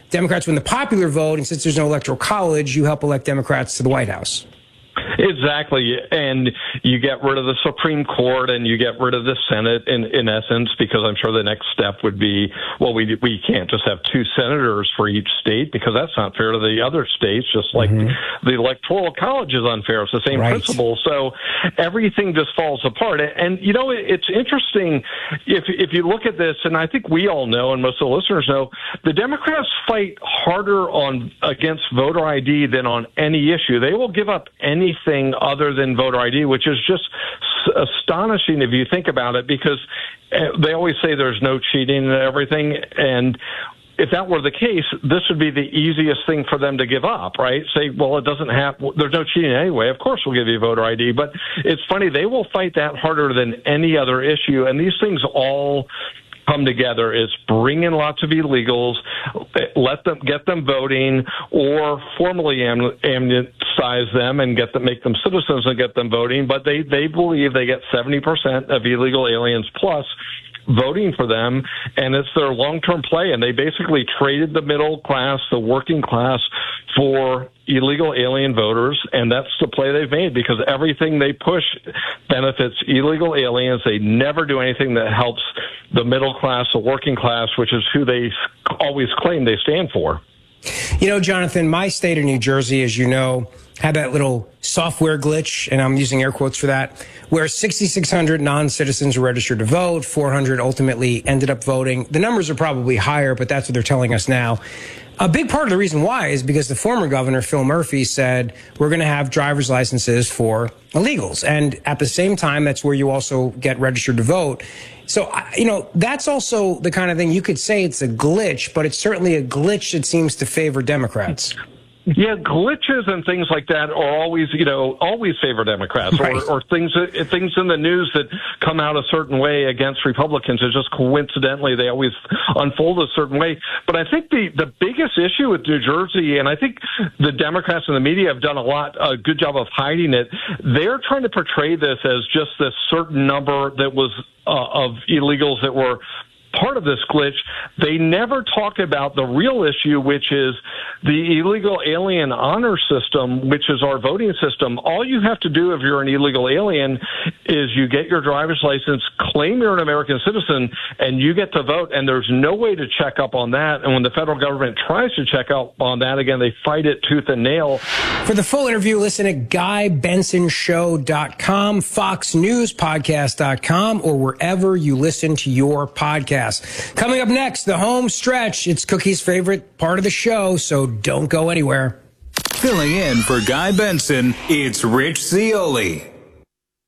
Democrats win the popular vote, and since there's no electoral college, you help elect Democrats to the White House. Exactly. And you get rid of the Supreme Court and you get rid of the Senate in essence, because I'm sure the next step would be, well, we can't just have 2 senators for each state because that's not fair to the other states, just like the Electoral College is unfair. It's the same principle. So everything just falls apart. And, you know, it's interesting if you look at this, and I think we all know, and most of the listeners know, the Democrats fight harder against voter ID than on any issue. They will give up anything other than voter ID, which is just astonishing if you think about it, because they always say there's no cheating and everything. And if that were the case, this would be the easiest thing for them to give up, right? Say, well, there's no cheating anyway. Of course we'll give you voter ID. But it's funny, they will fight that harder than any other issue. And these things all come together is bring in lots of illegals, get them voting, or formally amnestize them and make them citizens and get them voting. But they believe they get 70% of illegal aliens plus voting for them, and it's their long-term play. And they basically traded the middle class, the working class, for illegal alien voters, and that's the play they've made, because everything they push benefits illegal aliens. They never do anything that helps the middle class, the working class, which is who they always claim they stand for. You know, Jonathan, my state of New Jersey, as you know, had that little software glitch, and I'm using air quotes for that, where 6,600 non-citizens were registered to vote, 400 ultimately ended up voting. The numbers are probably higher, but that's what they're telling us now. A big part of the reason why is because the former governor, Phil Murphy, said we're going to have driver's licenses for illegals. And at the same time, that's where you also get registered to vote. So, you know, that's also the kind of thing you could say it's a glitch, but it's certainly a glitch that seems to favor Democrats. Yeah, glitches and things like that are always favor Democrats, right. or things in the news that come out a certain way against Republicans. It's just coincidentally they always unfold a certain way. But I think the biggest issue with New Jersey, and I think the Democrats and the media have done a good job of hiding it. They're trying to portray this as just this certain number that was of illegals that were part of this glitch. They never talk about the real issue, which is the illegal alien honor system, which is our voting system. All you have to do if you're an illegal alien is you get your driver's license, claim you're an American citizen, and you get to vote. And there's no way to check up on that. And when the federal government tries to check up on that, again, they fight it tooth and nail. For the full interview, listen at GuyBensonShow.com, FoxNewsPodcast.com, or wherever you listen to your podcast. Coming up next, the home stretch. It's Cookie's favorite part of the show, so don't go anywhere. Filling in for Guy Benson, it's Rich Zeoli.